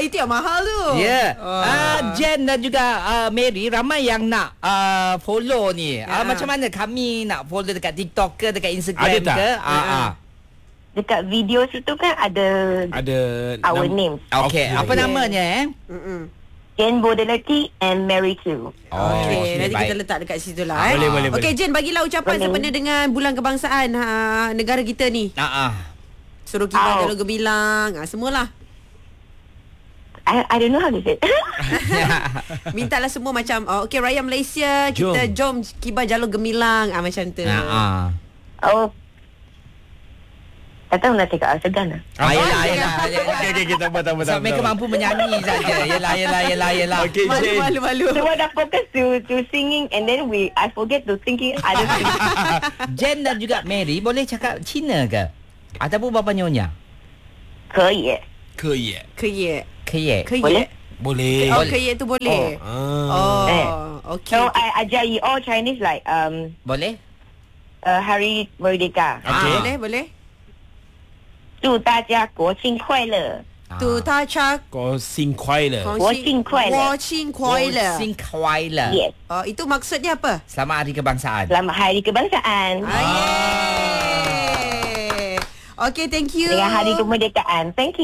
itu yang mahal tu. Ya. Jen dan juga Mary, ramai yang nak follow ni. Macam mana kami nak follow dekat TikTok ke, dekat Instagram Ada tak? ke? Dekat video situ kan ada our name. Okay. Apa namanya Jen Bodelaki and Mary Q. Okey, nanti kita letak dekat situ lah. Boleh. Okey, Jen, bagilah ucapan sempena dengan Bulan Kebangsaan negara kita ni. Suruh kibar jalur gemilang, semualah. I don't know how to say it. Mintalah semua macam okey, Raya Malaysia, kita jom kibar jalur gemilang, macam tu. Tak tahu nak cakap segan lah. Yelah. Okay, tak apa. So, mereka mampu menyanyi saja. Yelah. Okay, Malu. So dah fokus to singing and then I forget to thinking other things. Jen dan juga Mary boleh cakap Cina ke? Ataupun bapa nyonya? 可以 Boleh. Boleh. Kaya tu boleh. Okay. So I ajar you all Chinese like Boleh? Hari Merdeka. Boleh. 祝大家国庆快乐。 Tu ta cha 国庆快乐。 国庆快乐。 Sing Kuala. Yes. Itu maksudnya apa? Selamat Hari Kebangsaan. Selamat Hari Kebangsaan. Yeay. Okay, thank you. Dengan Hari Kemerdekaan. Thank you.